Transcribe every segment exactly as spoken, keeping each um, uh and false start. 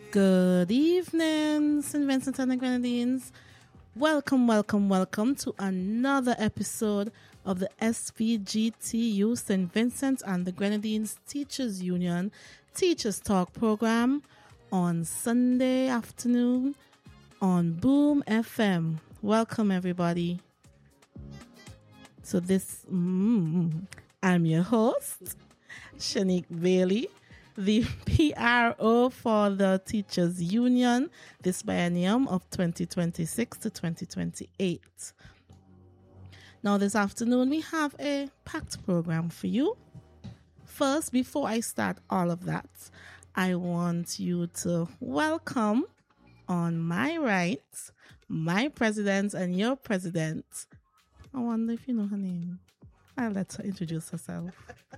Good evening, Saint Vincent and the Grenadines. Welcome, welcome, welcome to another episode of the S V G T U Saint Vincent and the Grenadines Teachers Union Teachers Talk program on Sunday afternoon on Boom F M. Welcome, everybody. So this, mm, I'm your host, Shanique Bailey, the P R O for the Teachers Union this biennium of twenty twenty-six to twenty twenty-eight. Now this afternoon we have a packed program for you. First, before I start all of that, I want you to welcome on my right, my president and your president. I wonder if you know her name. I'll let her introduce herself.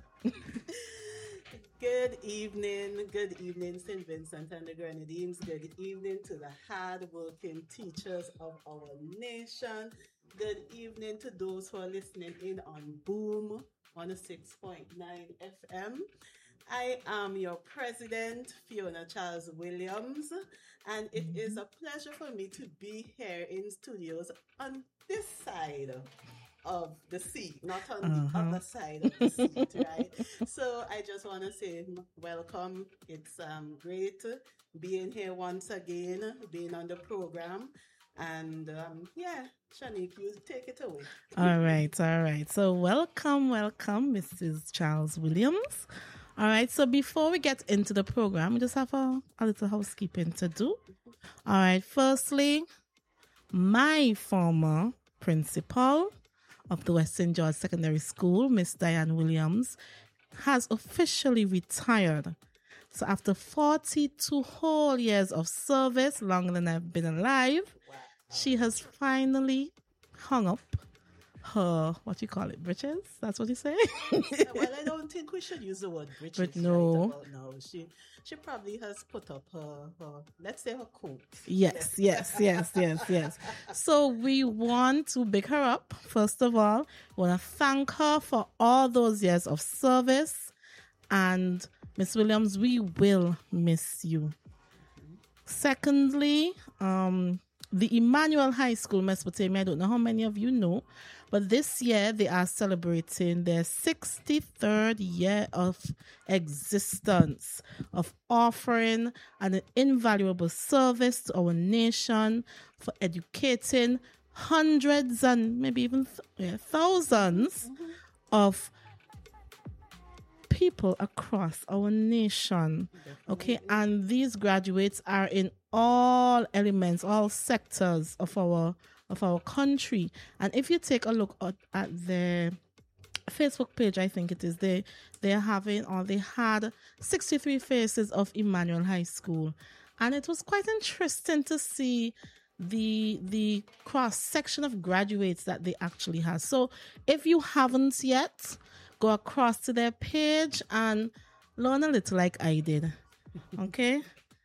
Good evening, good evening, Saint Vincent and the Grenadines. Good evening to the hard-working teachers of our nation. Good evening to those who are listening in on Boom one oh six point nine F M. I am your president, Fiona Charles Williams, and it mm-hmm. is a pleasure for me to be here in studios on this side of the seat, not on uh-huh. the other side of the seat, right? So I just want to say welcome. It's um, great being here once again, being on the program. And um, yeah, Shanique, you take it away. All right, all right. So welcome, welcome, Missus Charles Williams. All right, so before we get into the program, we just have a, a little housekeeping to do. All right, firstly, my former principal of the West Saint George Secondary School, Miss Diane Williams, has officially retired. So after forty-two whole years of service, longer than I've been alive, wow. she has finally hung up her, what you call it, britches? That's what you say? Well, I don't think we should use the word britches. But no. Right no. She she probably has put up her, her let's say her coat. Yes, yes, yes, yes, yes. So we want to big her up, first of all. We want to thank her for all those years of service. And Miss Williams, we will miss you. Mm-hmm. Secondly, um, the Emmanuel High School, Mesopotamia, I don't know how many of you know, but this year they are celebrating their sixty-third year of existence, of offering an invaluable service to our nation for educating hundreds and maybe even th- yeah, thousands mm-hmm. of people across our nation. Definitely. Okay, and these graduates are in all elements, all sectors of our of our country. And if you take a look at, at the Facebook page, I think it is, they they're having or they had sixty-three faces of Emmanuel High School, and it was quite interesting to see the the cross section of graduates that they actually have. So if you haven't yet, go across to their page and learn a little like I did. Okay?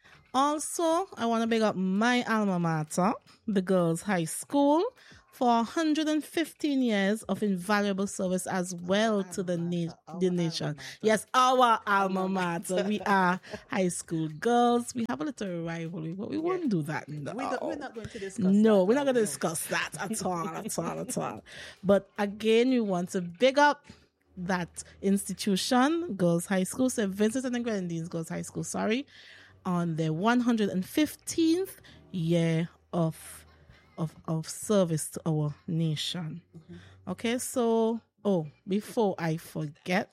Also, I want to big up my alma mater, the Girls High School, for one hundred fifteen years of invaluable service as well to the, na- the nation. Yes, our alma mater. We are high school girls. We have a little rivalry, but we won't do that. No. We're, not, we're not going to discuss No, that. we're not going to discuss that at all, at all, at all. But again, we want to big up that institution, Girls High School, Saint Vincent and the Grenadines Girls High School, sorry, on their one hundred fifteenth year of of of service to our nation. Mm-hmm. Okay, so, oh, before I forget,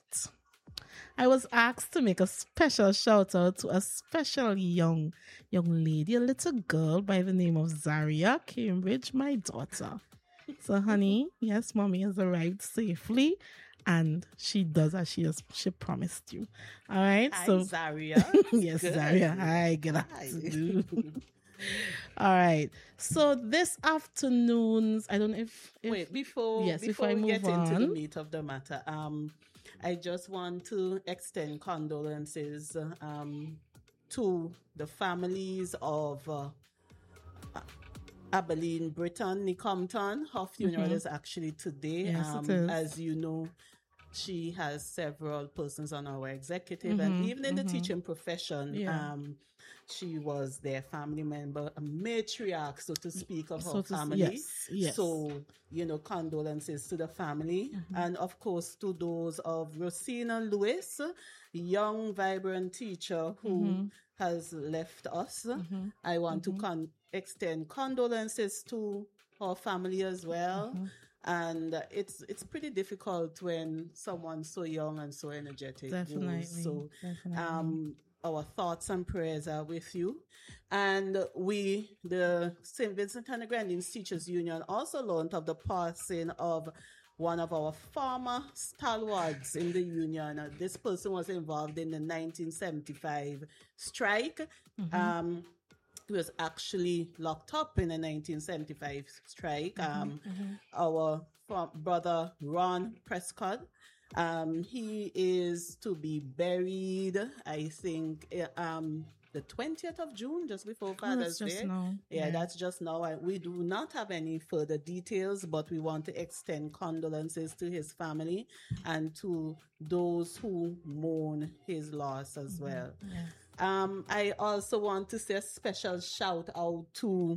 I was asked to make a special shout out to a special young young lady, a little girl by the name of Zaria Cambridge, my daughter. So, honey, yes, mommy has arrived safely. And she does as she has she promised you. All right. Hi, so Zaria. yes, good. Zaria. Hi, good afternoon. All right. So this afternoon's, I don't know if, if wait before yes, before if I we move get on. into the meat of the matter. Um, I just want to extend condolences um to the families of uh, Abilene Britton Nicompton. Her funeral mm-hmm. is actually today. Yes, um, it is. As you know, she has several persons on our executive, and even in the teaching profession, Yeah. um, she was their family member, a matriarch, so to speak, of So her to s- family. yes, yes. So, you know, condolences to the family. And of course, to those of Rosina Lewis, young, vibrant teacher who has left us. I want to con- extend condolences to her family as well. And uh, it's it's pretty difficult when someone so young and so energetic Definitely. goes. So Definitely. um, our thoughts and prayers are with you. And we, the Saint Vincent and the Grenadines Teachers Union, also learned of the passing of one of our former stalwarts in the union. Uh, this person was involved in the nineteen seventy-five strike. Um, he was actually locked up in the nineteen seventy-five strike. Um, our fro- brother Ron Prescott, um, he is to be buried, I think, eh, um, the twentieth of June, just before Oh, Father's that's just Day. now. Yeah, that's just now. I- We do not have any further details, but we want to extend condolences to his family and to those who mourn his loss as well. Yeah. Um, I also want to say a special shout out to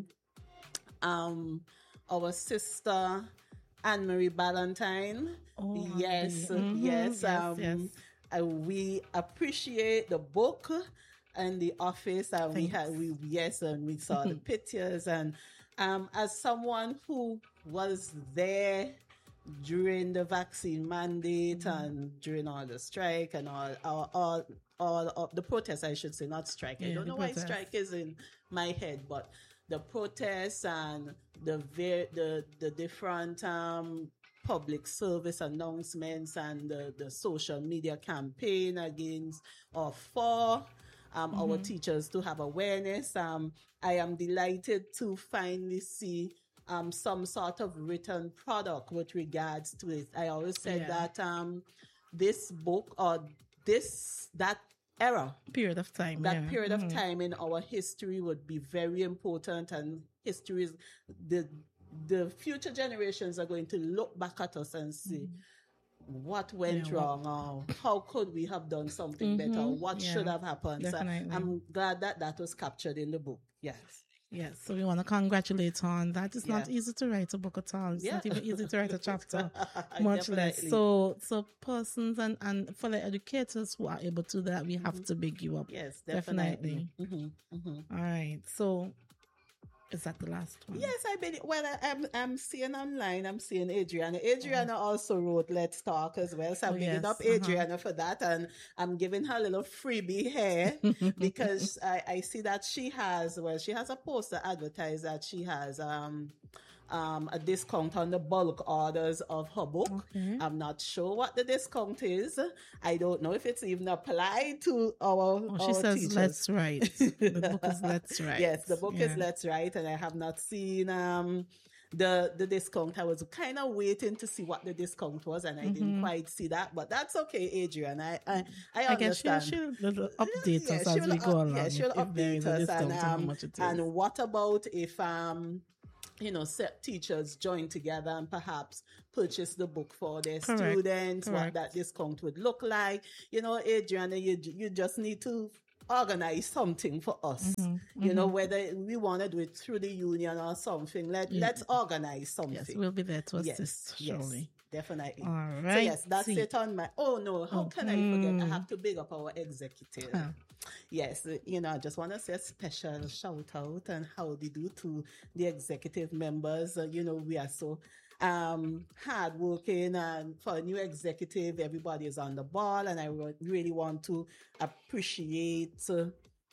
um, our sister Anne Marie Ballantyne. Oh, yes, Andy. Mhm. yes, Yes, um, yes. uh, we appreciate the book and the office, and we Thanks. had we yes, and we saw the pictures, and um, as someone who was there during the vaccine mandate and during all the strike and all all all, all of the protests, I should say, not strike. I Yeah, don't the know why protests. strike is in my head, but the protests and the ver- the the different um public service announcements and the, the social media campaign against or for um, our teachers to have awareness. Um, I am delighted to finally see um, some sort of written product with regards to it. I always said Yeah. that um, this book or this, that era, Period of time. that yeah. period of Mhm. time in our history would be very important, and history is the the future generations are going to look back at us and see what went Mm-hmm. Yeah, what- wrong, or how could we have done something better, Mhm. what Yeah, should have happened. definitely. So I'm glad that that was captured in the book. Yes. Yes, so we want to congratulate her on that. It's not Yeah. easy to write a book at all. It's Yeah. not even easy to write a chapter, much less. Definitely. So, so persons and, and for the educators who are able to do that, we have to big you up. Yes, definitely. Definitely. hmm hmm All right. So, is that the last one? Yes, I believe. Well, I, I'm I'm seeing online. I'm seeing Adriana. Adriana also wrote "Let's Talk" as well. So I'm Oh, bigging yes, up uh-huh. Adriana for that, and I'm giving her a little freebie here because I, I see that she has. Well, she has a poster advertised that she has um um a discount on the bulk orders of her book. Okay. I'm not sure what the discount is. I don't know if it's even applied to our. Oh, she our says, teachers. "Let's write." The book is "Let's Write." Yes, the book Yeah. is Let's Write, and I have not seen um the the discount. I was kind of waiting to see what the discount was, and I didn't quite see that. But that's okay, Adrian. I I, I I guess she'll, understand. she'll little update Yeah, us as she'll we go up- along. Yeah, she'll if, if there update is a us. discount And, and how um, much it is. and what about if um you know set teachers join together and perhaps purchase the book for their Correct, students? What correct. that discount would look like? You know, Adriana, you you just need to organize something for us. Mm-hmm, You know, whether we want to do it through the union or something. Let Yeah. let's organize something. Yes, we'll be there to Yes, assist, yes, surely. definitely. All So right. yes, that's See. it on my. Oh no, how Oh, can I forget? I mm. have to big up our executive. Huh. Yes, uh, you know, I just want to say a special shout out and howdy do to the executive members. Uh, you know, we are so um hardworking, and for a new executive, everybody is on the ball, and I re- really want to appreciate. Uh,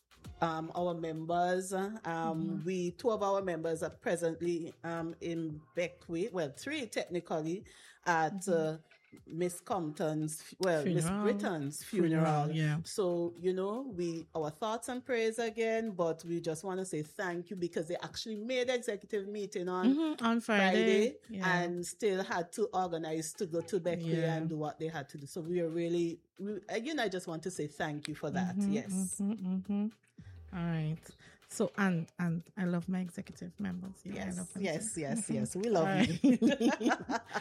um, our members. Um, We two of our members are presently um, in Beckwith. Well, three technically at uh, Miss Compton's, well, Miss Funeral. Britton's funeral. Funeral, yeah. So you know, we our thoughts and prayers again, but we just want to say thank you because they actually made executive meeting on. Mhm, on Friday. Friday, Yeah. and still had to organize to go to Beckley Yeah. and do what they had to do. So we are really, we, again, I just want to say thank you for that. Mhm, Yes. mhm, mhm. All right. So, and and I love my executive members. Yeah, I Yes, love them yes, too. yes, Mhm. yes. We love All you. right.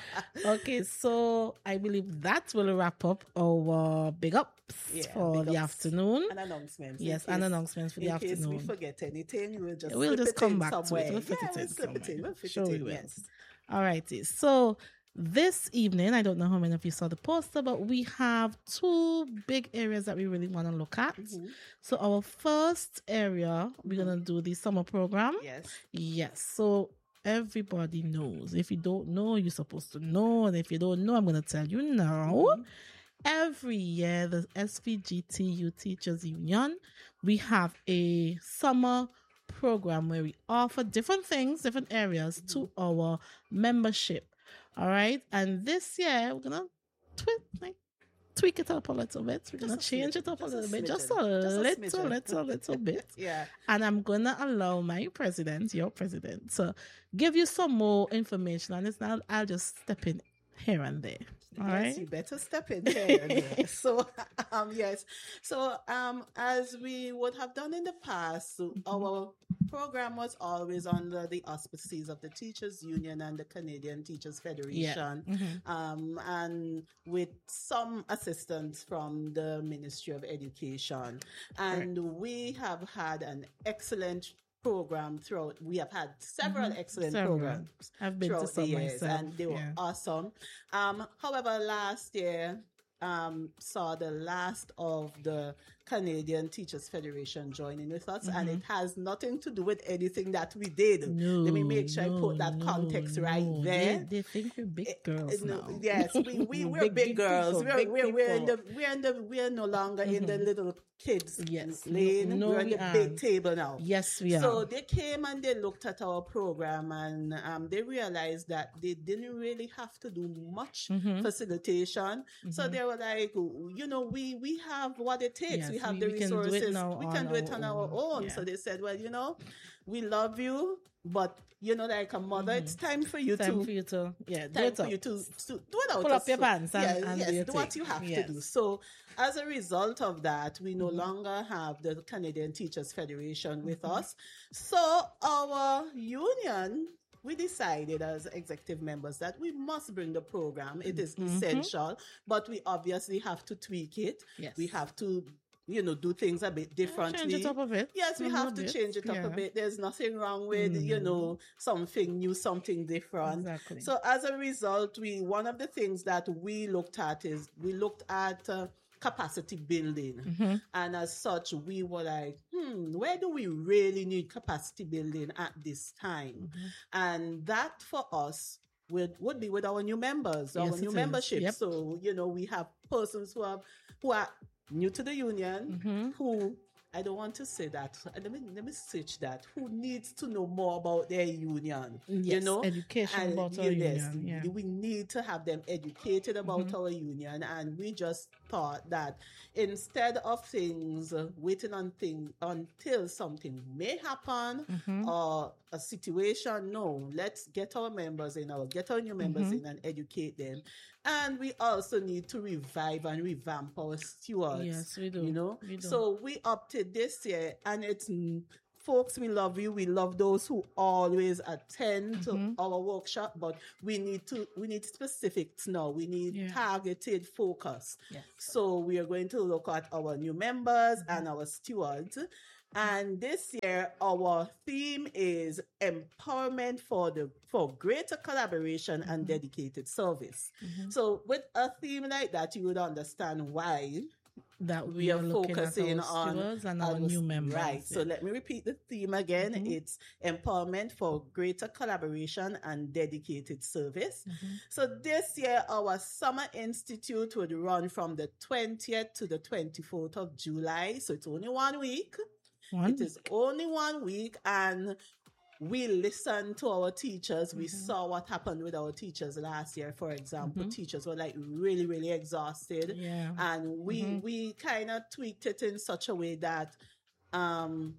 Okay, so I believe that will wrap up our big ups Yeah, for big the ups afternoon. and announcements. in Yes, and case- announcements for the In case we afternoon. forget anything, we'll just We'll slip just it come in back to it. somewhere. We'll fit yeah, it we'll in slip it in. somewhere. We'll fit Sure it we in. will. Yes. All righty. So this evening, I don't know how many of you saw the poster, but we have two big areas that we really want to look at. Mhm. So our first area, we're gonna do the summer program. Yes. Yes. So everybody knows. If you don't know, you're supposed to know. And if you don't know, I'm gonna tell you now. Mhm. Every year, the S V G T U Teachers Union, we have a summer program where we offer different things, different areas to our membership. All right. And this year, we're going to tweak, like, tweak it up a little bit. We're going to Just a change smidgen, it up a just a little bit, just a smidgen, just a little, smidgen. little, little bit. Yeah. And I'm going to allow my president, your president, to give you some more information on this. Now, I'll just step in here and there. All yes, right. you better step in here. and there. So, um, yes. So, um, as we would have done in the past, so our program was always under the auspices of the Teachers Union and the Canadian Teachers Federation, Mhm. um, and with some assistance from the Ministry of Education. And we have had an excellent program throughout. We have had several Mhm. excellent Several. programs I've been to throughout the some years, myself. and they were yeah. awesome. Um, however, last year um, saw the last of the Canadian Teachers Federation joining with us, and it has nothing to do with anything that we did. No, Let me make sure no, I put that no, context right no. there. They, they think we're big Eh, girls no, now. Yes, we, we, we're Big, big, big girls. people, we're, big we're, we're, in the, people. we're, in the, we're no longer in the little kids Yes. lane. No, we're in we the big aren't. table now. Yes, we are. So they came and they looked at our program, and um, they realized that they didn't really have to do much Mhm. facilitation. So Mhm. they were like, you know, we we have what it takes. Yes, we have we- the we can do it resources. now we on can do it our on our own. own. Yeah. So they said, well, you know, we love you, but you know, like a mother, it's time for you Time to for you to, yeah, do time it for up. you to, to do it out. Pull up your So- pants and- yes, and yes, do your do what thing. you have Yes. to do. So as a result of that, we Mm-hmm. no longer have the Canadian Teachers Federation with us. So our union, we decided as executive members that we must bring the program. It is Mm-hmm. essential, but we obviously have to tweak it. Yes. We have to, you know, do things a bit differently. Change it up a bit. Yes, we A have little to bit. change it up Yeah. a bit. There's nothing wrong with, you Mm. know, something new, something different. Exactly. So as a result, we one of the things that we looked at is we looked at uh, capacity building. Mm-hmm. And as such, we were like, hmm, where do we really need capacity building at this time? Mm-hmm. And that for us would, would be with our new members, Yes, our it new is. membership. Yep. So, you know, we have persons who are who are new to the union, Mm-hmm. who I don't want to say that. Let me let me switch that. Who needs to know more about their union? You Yes, know, education And about our yes, union. Yeah. we need to have them educated about Mm-hmm. our union, and we just thought that instead of things uh, waiting on thing until something may happen Mm-hmm. or a situation, no, let's get our members in, or get our new members Mm-hmm. in and educate them. And we also need to revive and revamp our stewards. Yes, we do. You know, We do. so we opted this year, and it's mm, folks, we love you. We love those who always attend Mm-hmm. to our workshop, but we need to we need specifics now. We need Yeah. targeted focus. Yes. So we are going to look at our new members and our stewards. And this year, our theme is empowerment for the for greater collaboration and dedicated service. Mm-hmm. So with a theme like that, you would understand why That we, we are are looking focusing at our on stewards and our our- new members. Right. So yeah. let me repeat the theme again. Mhm. It's empowerment for greater collaboration and dedicated service. Mhm. So this year, our Summer Institute would run from the twentieth to the twenty-fourth of July. So it's only one week. One. It is only one week, and we listened to our teachers. We Mm-hmm. saw what happened with our teachers last year, for example. Mhm. Teachers were like really, really exhausted. Yeah. And we Mhm. we kind of tweaked it in such a way that um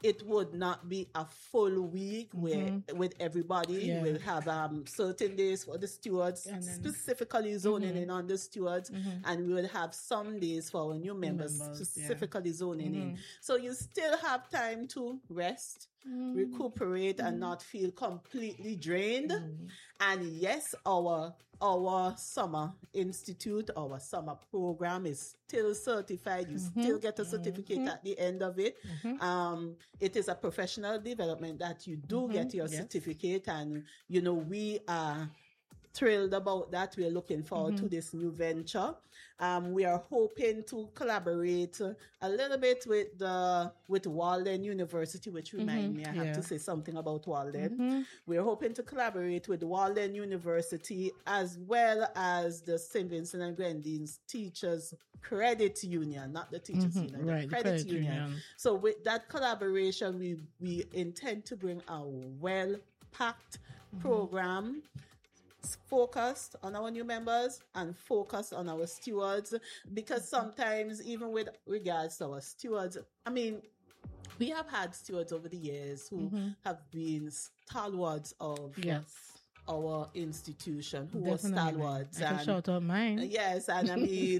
it would not be a full week where with everybody. Yeah. We'll have um certain days for the stewards, And then- specifically zoning in on the stewards, and we will have some days for our new members, members, yeah. specifically zoning in. So you still have time to rest, recuperate, and not feel completely drained. And yes, our our summer institute, our summer program is still certified. You still get a certificate at the end of it. Um, it is a professional development that you do get your Yes. certificate, and you know we are thrilled about that. We're looking forward to this new venture. Um, we are hoping to collaborate a little bit with the with Walden University, which remind me I have Yeah. to say something about Walden. We're hoping to collaborate with Walden University as well as the Saint Vincent and Grenadines Teachers Credit Union, not the Teachers Union, Right, the the Credit, Credit Union. Union. So with that collaboration, we we intend to bring a well-packed program focused on our new members and focused on our stewards, because sometimes even with regards to our stewards, I mean, we have had stewards over the years who have been stalwarts of Yes. our institution, who were Definitely. stalwarts. I can and- shout out mine. Yes, and I mean,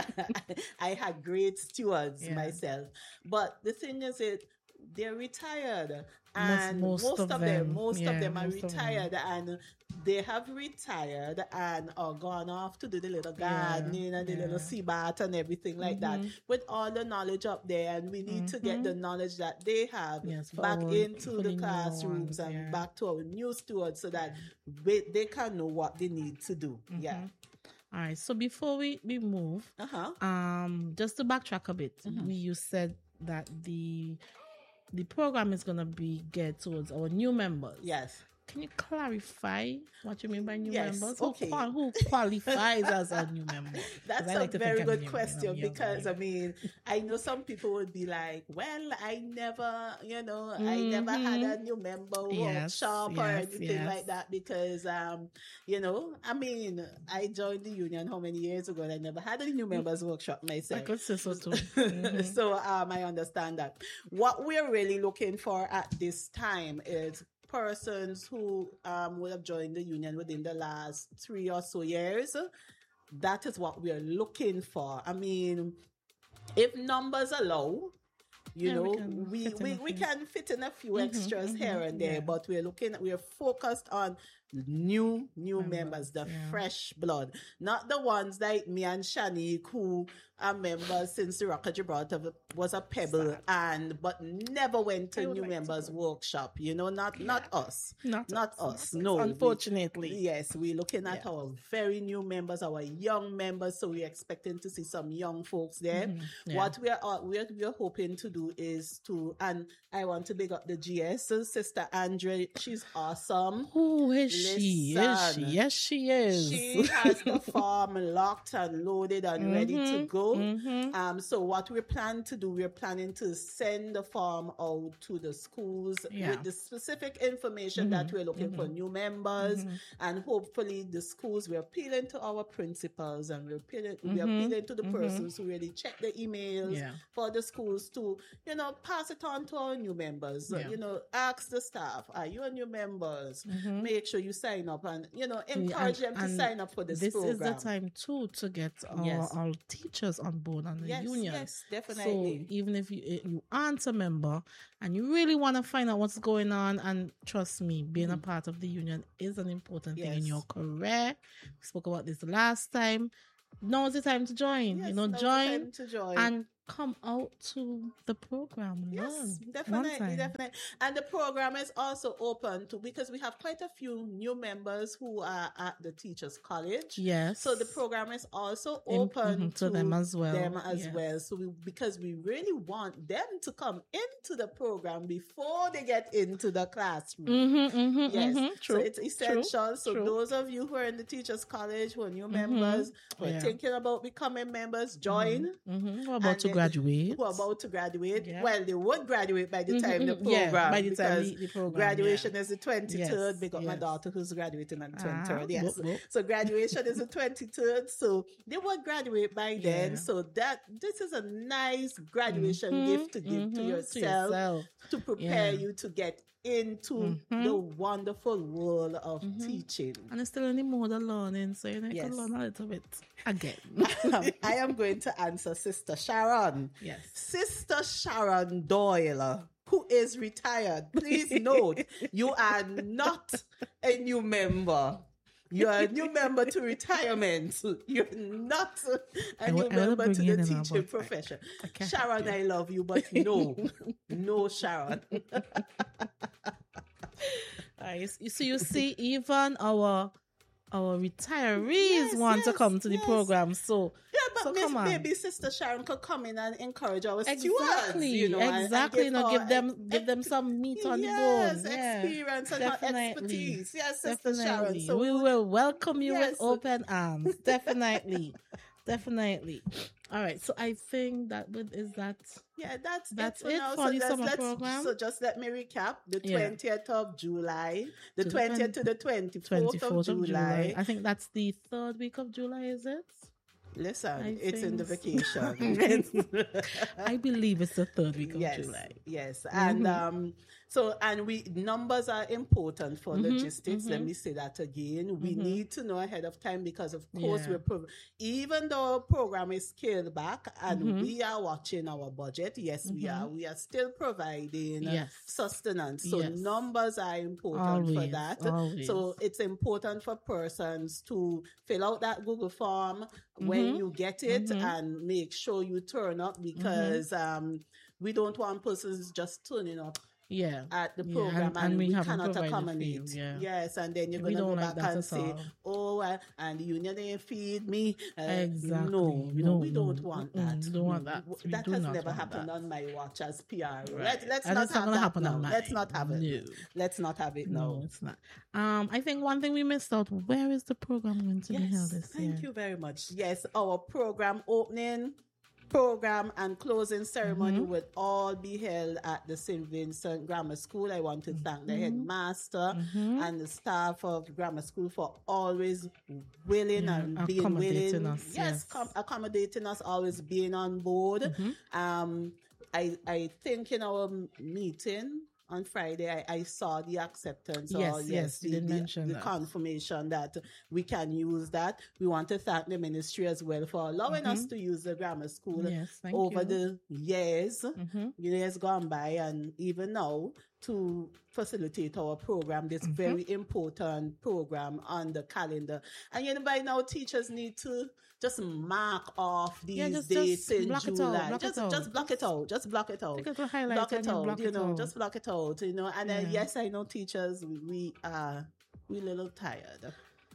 I had great stewards Yeah. myself. But the thing is, it they're retired, and most most, of of them, them, most yeah, of them are most of them. retired, and they have retired and are gone off to do the little Yeah, gardening and the yeah. Mm-hmm. little sea bath and everything like that, with all the knowledge up there. And we need to get the knowledge that they have Yes, for back our- into for the the new classrooms ones, and yeah. back to our new stewards, so that we, they can know what they need to do. Mm-hmm. Yeah. All right. So before we, we move, Uh huh. um, just to backtrack a bit, Mm-hmm. we you said that the the program is gonna be geared towards our new members. Yes. Can you clarify what you mean by new Yes, members? Who, okay. qual- who qualifies as a new member? 'Cause That's I a like to think very I'm good new, you know, question, young, because I right? mean, I know some people would be like, well, I never, you know, I never had a new member Yes, workshop or yes, anything yes. like that, because, um, you know, I mean, I joined the union how many years ago, and I never had a new members workshop I myself. could say so too. Mhm. So um, I understand that. What we're really looking for at this time is persons who um, would have joined the union within the last three or so years. That is what we are looking for. I mean, if numbers allow, you Yeah, know, we can we, fit in we, a we few. can fit in a few extras here and there, yeah. but we're looking at, we're focused on new, new members, the yeah. fresh blood, not the ones like me and Shanique, who are members since the Rock of Gibraltar was a pebble, and but never went to I would new like to members workshop. You know, not not us, Not not us, us. not us, No, we- unfortunately. yes, we're looking at Yeah. our very new members, our young members. So we're expecting to see some young folks there. Mm-hmm. Yeah. What we are uh, we're, we're hoping to do is to, and I want to big up the G S, Sister Andre. She's awesome. Who is she? Is she? Listen. Yes, she is. She has the farm locked and loaded and ready to go. mhm. Um, so what we plan to do, we're planning to send the farm out to the schools Yeah. with the specific information that we're looking for new members, and hopefully the schools, we're appealing to our principals, and we're appealing, we're appealing to the persons who really check the emails Yeah. for the schools to, you know, pass it on to our new members. Yeah. You know, ask the staff, are you a new members? Make sure you sign up, and you know, encourage and- them to and sign up for this, This program. is the time too to get our, Yes. our teachers on board on the Yes, union. yes, definitely. So even if you eh, you aren't a member and you really want to find out what's going on, and trust me, being a part of the union is an important thing in Yes. your career. We spoke about this last time. Now is the time to join. Yes, you know, now's the join time to join. and come out to the program. Yes, Learn one definitely, time. definitely. And the program is also open to, because we have quite a few new members who are at the Teachers College. Yes. So the program is also In- open mhm, to, to them as well. Them as Yes. well. So we, because we really want them to come into the program before they get into the classroom. Mm-hmm, mm-hmm, Yes, mm-hmm. True. so it's essential. So True. those of you who are in the Teachers College, who are new members, who are Yeah. thinking about becoming members, join. Mm-hmm. What about And to then- graduate. who are about to graduate. Yeah. Well, they would graduate by the Mhm, time the mhm. Yeah, program, by the time because the- the program, graduation yeah. is the twenty-third. Yes, They got my yes. daughter who's graduating on the Ah, twenty-third. Yes. whoop, whoop. So graduation is the twenty-third. So they would graduate by then. Yeah. So that this is a nice graduation Mhm, gift to give to mhm, yourself, yourself. to prepare Yeah. you to get into Mhm. the wonderful world of teaching. And it's still in the mode of learning, so you know, you Yes. can learn a little bit again. I am going to answer Sister Sharon. Yes. Sister Sharon Doyle, who is retired. Please note, you are not a new member. You're a new member to retirement. You're not a I new will- I will member bring to you the in and teaching about- profession. I can't Sharon, help I love you, but no. No, Sharon. Alright, so you see, even our our retirees Yes, want to yes, come to the yes. program. So Yeah, but So miss- come on. maybe Sister Sharon could come in and encourage our stewards. exactly, You know, and- and exactly. You know, her give them ex- give them some meat on yes, the bone. Yeah, experience and her definitely. expertise. Yes, Sister Sharon. Definitely. So we will welcome you Yes. with open arms. Definitely. Definitely. All right. So I think that with is that yeah, that's That's it for it now. for so the let's- summer let's- program. So just let me recap: the Yeah. twentieth of July, the To the twentieth to the twenty-fourth of July. I think that's the third week of July, is it? Listen, I it's in the think vacation. I believe it's the third week of yes, July. yes, and um, so and we numbers are important for Mhm, logistics. Let mhm. me say that again. We Mhm. need to know ahead of time because, of course, Yeah. we're prov- even though our program is scaled back and Mhm. we are watching our budget. Yes, we Mhm. are. We are still providing uh, Yes. sustenance. So Yes. numbers are important for Always, that. always. So it's important for persons to fill out that Google form when Mhm. you get it Mhm. and make sure you turn up because um, we don't want persons just turning up Yeah. at the Yeah, program and- and, and we we, haven't cannot provided accommodate. feed, yeah. Yes, and then you're We going to go don't like back that and at say, all. oh, uh, and the union didn't feed me. Uh, Exactly. No, you know, No, we don't no. want Mm-mm, that. we don't want that. We That do has not never want happened that. on my watch as P R. Right. Let, let's And not it's have not gonna that happen now. on mine. Let's not have it. No. Let's not have it now. No, it's not. Um, I think one thing we missed out. Where is the program going to be held Yes, this thank year? you very much. Yes, our program opening, program and closing ceremony Mm-hmm. will all be held at the Saint Vincent Grammar School. I want to thank the headmaster Mm-hmm. and the staff of the grammar school for always willing Yeah, and being accommodating willing. us, yes, yes. Com- accommodating us, always being on board. Mm-hmm. Um, I I think in our m- meeting on Friday, I, I saw the acceptance. Yes, or, yes, you the, did the, mention the that. confirmation that we can use that. We want to thank the ministry as well for allowing us to use the grammar school Mm-hmm. Yes, thank over you. the years, Mhm. years gone by, and even now to facilitate our program, this Mm-hmm. very important program on the calendar. And you know, by now, teachers need to just mark off these Yeah, just- dates just in block it out, July. block it just, out. just block it out. Just block it out. Take it to highlight Block and it then out. block You it know, out. just block it out. You know, and then Yeah. yes, I know teachers. We, we are we little tired.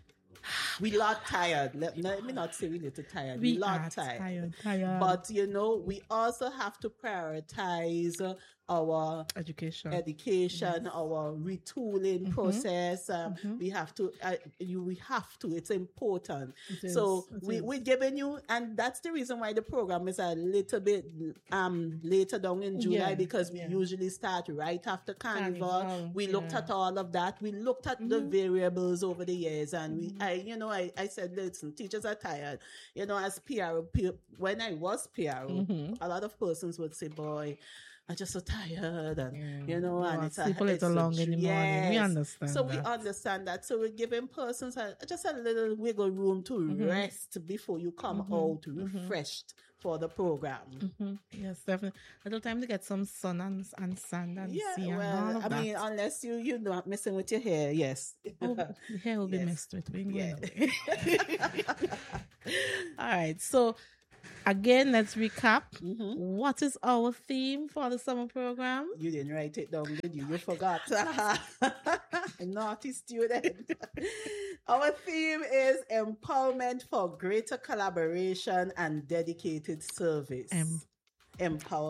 We lot tired. Let, let me not say we little tired. We, We lot are tired. tired, tired. But you know, we also have to prioritize uh, our education. education, our retooling process. Um, We have to, uh, you, we have to. It's important. It so is, it we is. we're giving you, and that's the reason why the program is a little bit um later down in July Yeah, because yeah. we usually start right after Carnival. Carnival, we looked yeah. at all of that. We looked at the variables over the years, and we, I, you know, I, I said, listen, teachers are tired. You know, as P R O, P- when I was P R O, Mm-hmm. a lot of persons would say, boy, I'm just so tired, and Yeah. you know, You and wanna it's sleep a it's little long in the morning. We understand So we that. understand that. So we're giving persons a, just a little wiggle room to Mm-hmm. rest before you come out refreshed for the program. Mhm. Yes, definitely. Little time to get some sun and, and sand and Yeah, sea and all well, of I that. mean, unless you you're not messing with your hair, yes. Oh, the hair will be Yes. messed with. We ain't going Yeah. away. All right. So, again, let's recap. Mm-hmm. What is our theme for the summer program? You didn't write it down, did you? You forgot. Naughty student. Our theme is empowerment for greater collaboration and dedicated service. Em-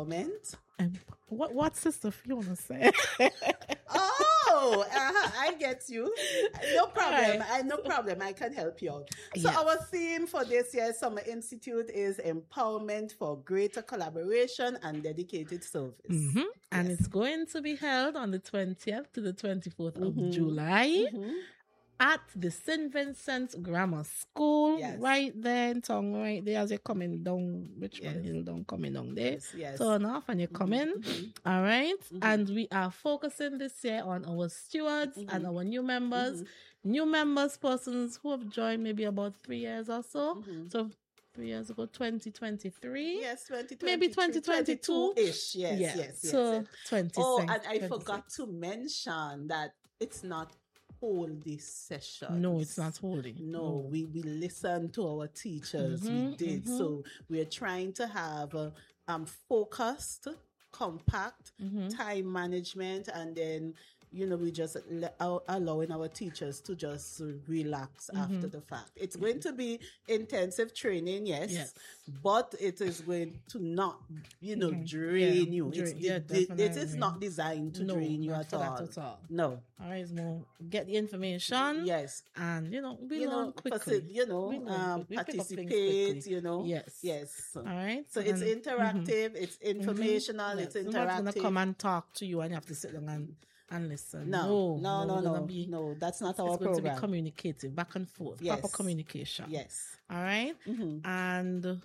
Empowerment. Um, what what's the stuff you want to say? Oh, uh-huh. I get gets you. No problem. Right. I no problem. I can help you out. So Yes. our theme for this year's Summer Institute is empowerment for greater collaboration and dedicated service. Mhm. And Yes. it's going to be held on the twentieth to the twenty-fourth of Mhm. July Mhm. at the Saint Vincent Grammar School, Yes. right there in town, right there as you're coming down Richmond Yes. Hill, down coming down there. Yes, yes. Turn off and you're coming. Mhm. All right? Mhm. And we are focusing this year on our stewards Mhm. and our new members. Mhm. New members, persons who have joined maybe about three years or so. Mhm. So three years ago, twenty twenty-three. Yes, twenty twenty, Maybe twenty twenty-two. ish. Yes, Yeah. yes, yes. So yes. twenty. Oh, and I forgot to mention that it's not holy session. No, it's not holy. No, we, we listened to our teachers. we Mhm, did. mhm. So we're trying to have a um focused, compact Mhm. time management, and then you know we just le- allow- allowing our teachers to just relax Mhm. after the fact. It's going to be intensive training, yes, Yes. but it is going to not, you know, Mhm. drain Yeah, you. drain- It's, yeah, it, it, it is definitely. not designed to No, drain you not at for that all. at all. No. All right, it's more get the information. Yes. And you know, we You learn know, quickly. faci- you know, We learn um, quick- we pick up things participate, quickly. you know. Yes. Yes. All right. So it's And- interactive, it's informational, Yes. it's We're not gonna interactive. come and talk to you and you have to sit down and, and listen. No, no, no, we're no, gonna be- no. That's not our It's going to program. be communicative, back and forth, Yes. proper communication. Yes. All right. Mhm. And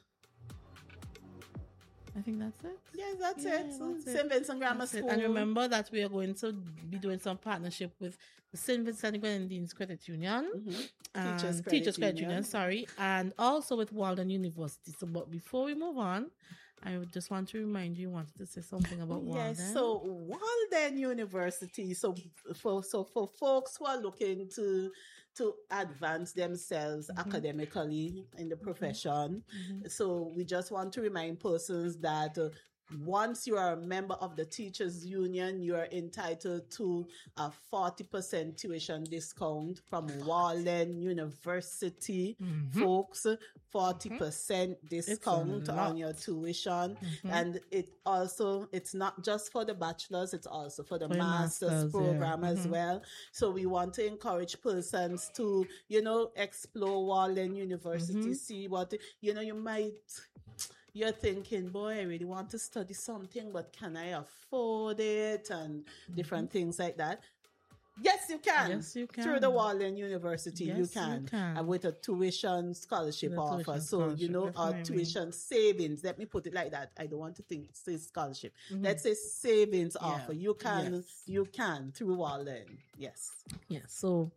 I think that's it. Yes, that's Yeah, it. that's it. Saint Vincent Grammar That's it. School. And remember that we are going to be doing some partnership with the Saint Vincent and Grenadines Credit Union. Mhm. and Teachers Credit Teachers Credit Union. Union. sorry, and also with Walden University. So, but before we move on, I would just want to remind you, you wanted to say something about Walden. Yes, so Walden University. So for so for folks who are looking to to advance themselves Mhm. academically in the profession, Mhm. so we just want to remind persons that uh, once you are a member of the teachers union, you are entitled to a forty percent tuition discount from Walden University. Mhm. Folks, forty percent discount lot. on your tuition. Mhm. And it also, it's not just for the bachelor's, it's also for the For your master's, master's, yeah. program as Mhm. well. So we want to encourage persons to, you know, explore Walden University, Mhm. see what, you know, you might, you're thinking, boy, I really want to study something, but can I afford it? And different things like that. Yes, you can. Yes, you Through the can. Walden University, you Yes, you can. can. And with a tuition scholarship With a offer. tuition So, you scholarship, know, our definitely. tuition savings, let me put it like that. I don't want to think say scholarship. Mhm. Let's say savings Yeah. offer. You can, Yes. you can through Walden. Yes. Yeah, so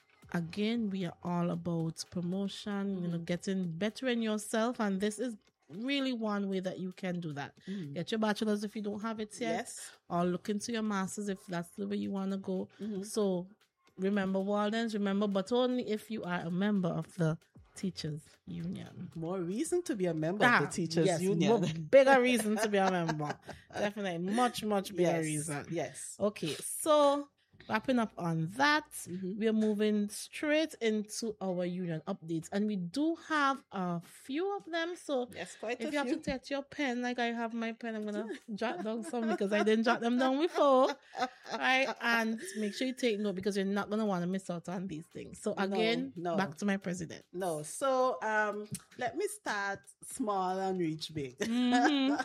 again, we are all about promotion, you know, getting better in yourself, and this is really one way that you can do that. Mhm. Get your bachelor's if you don't have it yet, Yes. or look into your master's if that's the way you want to go. Mhm. So remember Waldens, remember, but only if you are a member of the Teachers Union. More reason to be a member Ah, of the Teachers yes, Union. more bigger reason to be a member. Definitely, much, much bigger Yes. reason. Yes. Okay, so wrapping up on that, Mhm. we are moving straight into our union updates, and we do have a few of them. So Yes, quite if a you have few. to take your pen, like I have my pen, I'm gonna jot down some because I didn't jot them down before, right? And make sure you take note because you're not gonna want to miss out on these things. So No, again, no. back to my president. No, so um, let me start small and reach big. Mhm.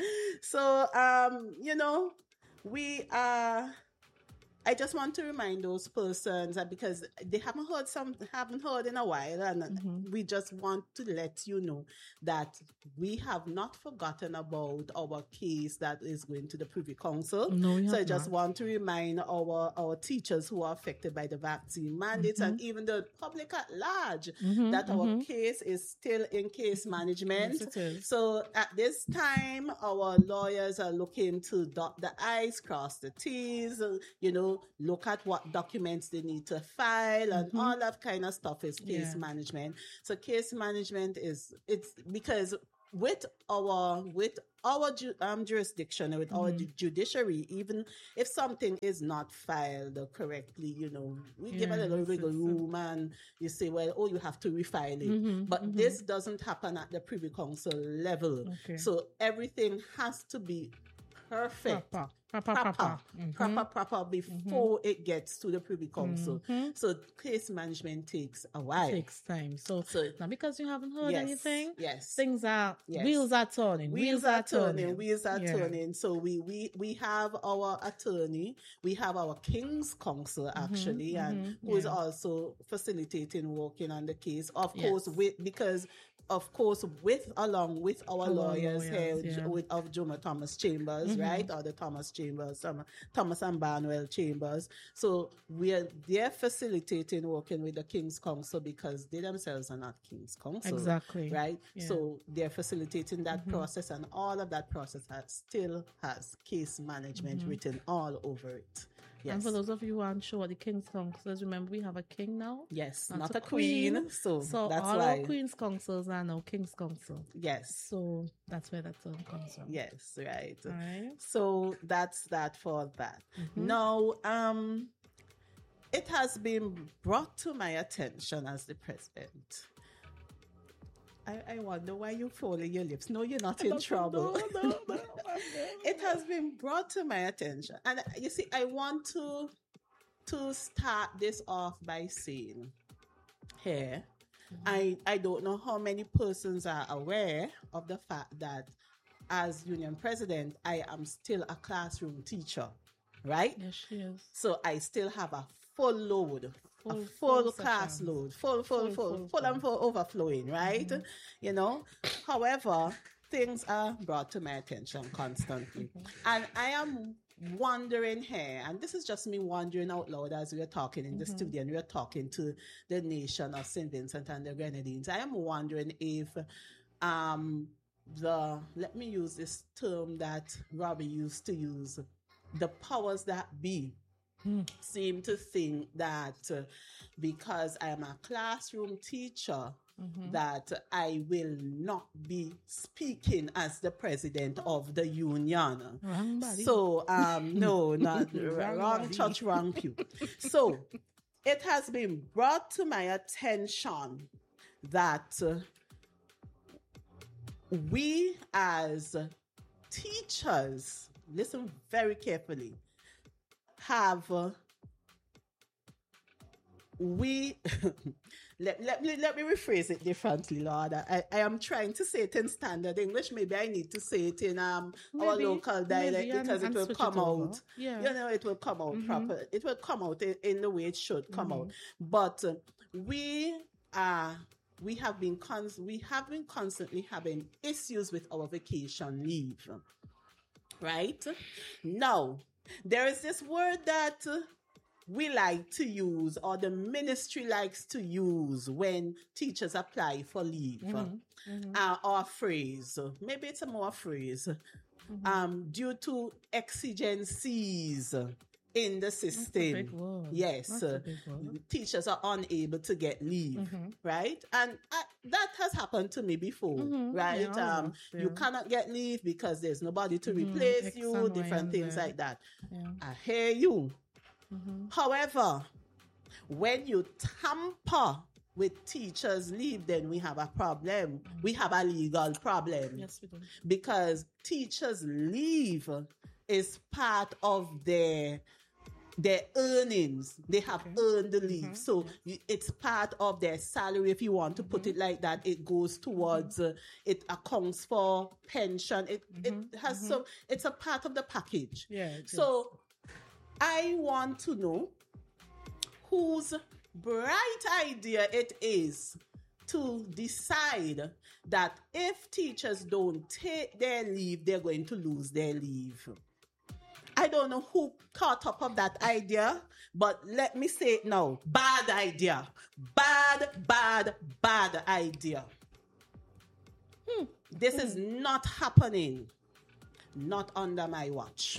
So um, you know, we are. I just want to remind those persons that because they haven't heard some, haven't heard in a while, and Mhm. we just want to let you know that we have not forgotten about our case that is going to the Privy Council. No, we So I have just not. want to remind our, our teachers who are affected by the vaccine mandates and even the public at large Mhm, that our mhm. case is still in case management. Yes, it is. So at this time, our lawyers are looking to dot the I's, cross the T's, uh, you know, look at what documents they need to file and Mhm. all that kind of stuff is case Yeah. management. So case management is, it's because with our, with our ju- um, jurisdiction, with our Mhm. ju- judiciary, even if something is not filed correctly, you know, we give it a Yeah, little it's- wiggle it's- room and you say, well, oh, you have to refile it. Mhm, But mhm. this doesn't happen at the Privy Council level. Okay. So everything has to be perfect. Proper. Proper, Proper, proper. Mhm. proper, proper before it gets to the Privy Council. Mhm. So case management takes a while. Takes time. So, So- now because you haven't heard Yes, anything, yes. things are, Yes. wheels are turning. Wheels are turning, wheels are Yeah. turning. So we, we we have our attorney, we have our King's Counsel actually, and mhm, who is yeah. also facilitating working on the case. Of Yes. course, with because of course with along with our, Our lawyers, here lawyers, yeah. with of Juma Thomas Chambers, right, or the Thomas Chambers, um, Thomas and Barnwell Chambers. So we are they're facilitating working with the King's Counsel because they themselves are not King's Counsel, Exactly. right? Yeah. So they're facilitating that process, and all of that process has, still has case management written all over it. Yes. And for those of you who aren't sure what the King's Council is, remember we have a king now. Yes, Not not, a a queen, queen. so, So that's all why. our Queen's Councils are now King's Council. Yes, So that's where that term comes from. yes, right. All right. So that's that for that. Now, um, it has been brought to my attention as the president. I, I wonder why you folding your lips. No, you're not in trouble. No, no, no. It has been brought to my attention, and you see, I want to to start this off by saying, here, I I don't know how many persons are aware of the fact that as union president, I am still a classroom teacher, right? Yes, she is. So I still have a full load, Full- a full, full class sessions. load, full, full, Full, full, full, full, and full overflowing, right? You know, however, things are brought to my attention constantly, and I am wondering here, and this is just me wondering out loud as we are talking in the studio and we are talking to the nation of Saint Vincent and the Grenadines. I am wondering if um the let me use this term that Robbie used to use, the powers that be seem to think that uh, because I am a classroom teacher, that I will not be speaking as the president of the union. Wrong body. So, um, no, not Wrong wrong body. church, wrong pew. So, it has been brought to my attention that uh, we as teachers, listen very carefully, have uh, we let, let me let me rephrase it differently, Lord. I, I am trying to say it in standard English. Maybe I need to say it in um our Maybe, local dialect maybe, and- because and it will switch come it over. out. Yeah. You know, it will come out proper. It will come out in, in the way it should come out. But uh, we are we have been cons- we have been constantly having issues with our vacation leave. Right? Now, there is this word that uh, we like to use, or the ministry likes to use when teachers apply for leave, Uh, or a phrase, maybe it's a more phrase, um, due to exigencies in the system. big word. Yes, That's a uh, big word. teachers are unable to get leave, right? And I, that has happened to me before, right? Yeah, um, yeah. You cannot get leave because there's nobody to replace X you, and Y different and things Z. like that. Yeah. I hear you. However, when you tamper with teachers' leave, then we have a problem. We have a legal problem. Yes, we do. Because teachers' leave is part of their their earnings. They have earned the leave. So you- it's part of their salary, if you want to put it like that. It goes towards, uh, it accounts for pension. It, it has some, it's a part of the package. Yeah, it So I want to know whose bright idea it is to decide that if teachers don't take their leave, they're going to lose their leave. I don't know who thought up of that idea, but let me say it now. Bad idea. Bad, bad, bad idea. Hmm. This is not happening. Not under my watch.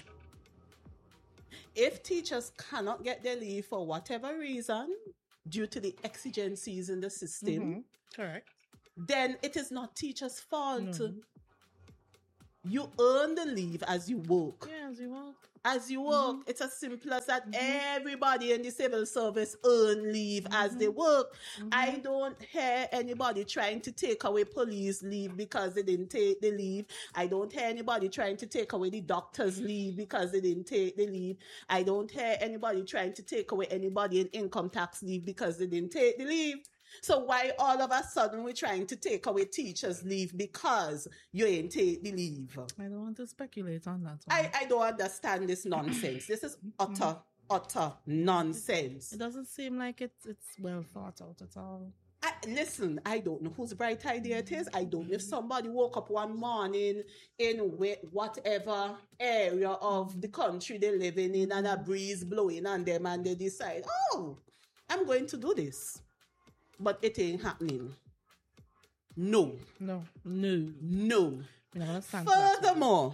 If teachers cannot get their leave for whatever reason, due to the exigencies in the system, Correct. then it is not teachers' fault. No. You earn the leave as you work. Yeah, as you walk. as you work. Mm-hmm. It's as simple as that. Mm-hmm. Everybody in the civil service earn leave mm-hmm. as they work. Mm-hmm. I don't hear anybody trying to take away police leave because they didn't take the leave. I don't hear anybody trying to take away the doctor's leave because they didn't take the leave. I don't hear anybody trying to take away anybody in income tax leave because they didn't take the leave. So why all of a sudden we're trying to take away teachers' leave because you ain't take the leave? I don't want to speculate on that one. I, I don't understand this nonsense. This is utter, utter nonsense. It doesn't seem like it's it's well thought out at all. I, listen, I don't know whose bright idea it is. I don't know if somebody woke up one morning in whatever area of the country they're living in and a breeze blowing on them and they decide, oh, I'm going to do this. But it ain't happening. No. No. No. No. No. Furthermore,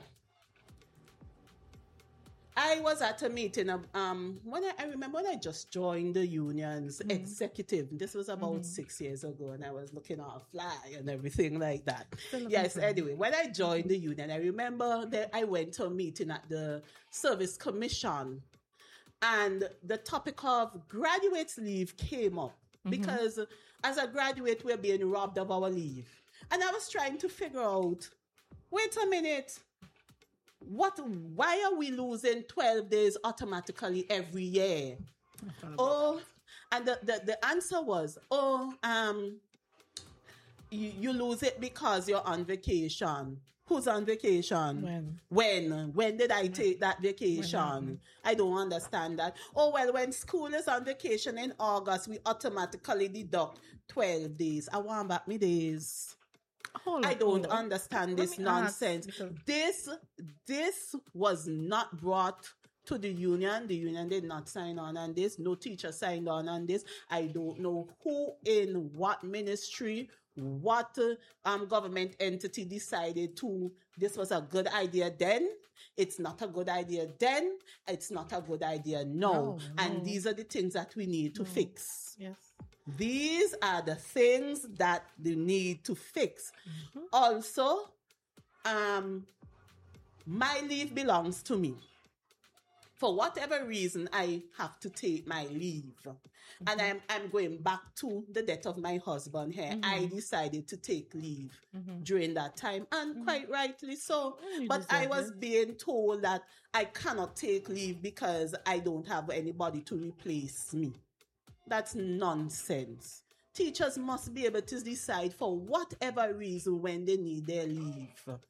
I was at a meeting of, um when I, I remember when I just joined the union's mm-hmm. executive. This was about mm-hmm. six years ago, and I was looking at a fly and everything like that. Still yes, anyway, when I joined the union, I remember that I went to a meeting at the Service Commission, and the topic of graduates' leave came up. Because mm-hmm. as a graduate, we're being robbed of our leave. And I was trying to figure out, wait a minute, what? Why are we losing twelve days automatically every year? Oh, and the, the, the answer was, oh, um, you, you lose it because you're on vacation. Who's on vacation? When? When? When did I take that vacation? I don't understand that. Oh, well, when school is on vacation in August, we automatically deduct twelve days. I want back me days. Hold I don't on. understand this nonsense. Because... This, this was not brought to the union. The union did not sign on on this. No teacher signed on on this. I don't know who in what ministry, what um government entity decided to, this was a good idea then, it's not a good idea then, it's not a good idea now. No, no. And these are the things that we need to no. fix. Yes. These are the things that they need to fix. Mm-hmm. Also, um, my leave belongs to me. For whatever reason, I have to take my leave. Mm-hmm. And I'm I'm going back to the death of my husband here. Mm-hmm. I decided to take leave mm-hmm. during that time, and mm-hmm. quite rightly so. You but I was it. being told that I cannot take leave because I don't have anybody to replace me. That's nonsense. Teachers must be able to decide for whatever reason when they need their leave.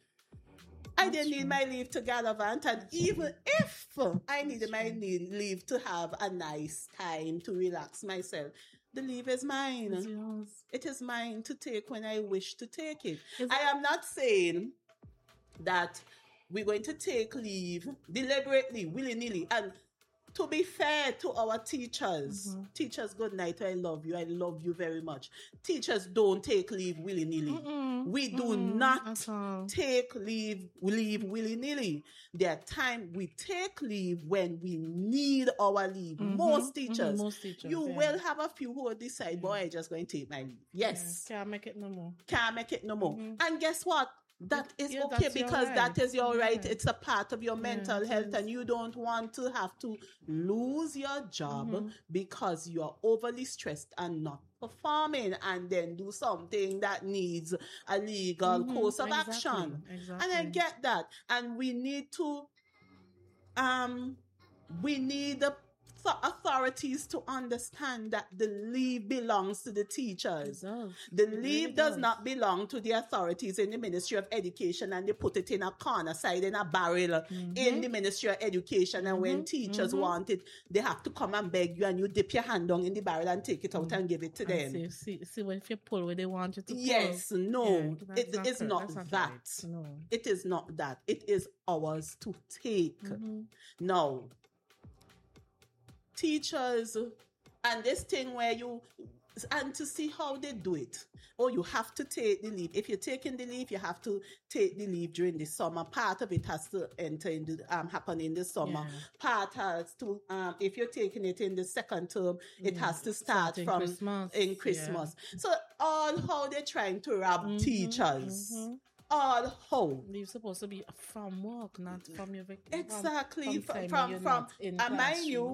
I didn't need my leave to gallivant, and even if I needed my leave to have a nice time to relax myself, the leave is mine. Yes. It is mine to take when I wish to take it. Is I am not saying that we're going to take leave deliberately, willy-nilly, and to be fair to our teachers, mm-hmm. teachers, good night. I love you. I love you very much. Teachers don't take leave willy-nilly. Mm-mm. We do Mm-mm. not take leave, leave willy-nilly. There are times we take leave when we need our leave. Mm-hmm. Most teachers, mm-hmm. Most teachers you yeah. will have a few who will decide, boy, I'm just going to take my leave. Yes. Yeah. Can't make it no more. Can't make it no more. Mm-hmm. And guess what? That is yeah, okay because right. that is your yeah. right. It's a part of your mental yeah, health, and you don't want to have to lose your job mm-hmm. because you are overly stressed and not performing, and then do something that needs a legal mm-hmm. course of exactly. action. Exactly. And I get that. And we need to, um, we need the authorities to understand that the leave belongs to the teachers. The it leave really does. does not belong to the authorities in the Ministry of Education, and they put it in a corner side in a barrel mm-hmm. in the Ministry of Education. And mm-hmm. when teachers mm-hmm. want it, they have to come and beg you, and you dip your hand down in the barrel and take it out mm-hmm. and give it to and them. See, see, see, if you pull where they want you to pull. Yes, no, yeah, it is not, not that. Right. No. It is not that. It is ours to take. Mm-hmm. Now, teachers, and this thing where you, and to see how they do it. Oh, you have to take the leave. If you're taking the leave, you have to take the leave during the summer. Part of it has to enter in the, um, happen in the summer. Yeah. Part has to, um, if you're taking it in the second term, it yeah. has to start Start from Christmas. in Christmas. Yeah. So all how they're trying to rob mm-hmm. teachers. Mm-hmm. all home. You're supposed to be from work, not from your vac- Exactly. from, From time when from, you're from not in and mind you, classroom.